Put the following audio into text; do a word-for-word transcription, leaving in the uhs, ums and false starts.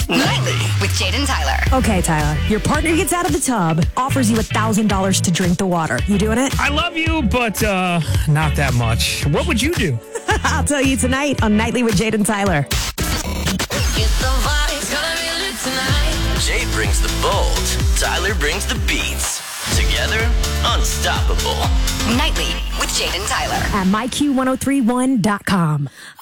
Nightly with Jaden Tyler. Okay, Tyler, your partner gets out of the tub, offers you one thousand dollars to drink the water. You doing it? I love you, but uh, not that much. What would you do? I'll tell you tonight on Nightly with Jaden Tyler. Jay brings the bold, Tyler brings the beats. Together, unstoppable. Nightly with Jaden Tyler. At my Q ten thirty-one dot com.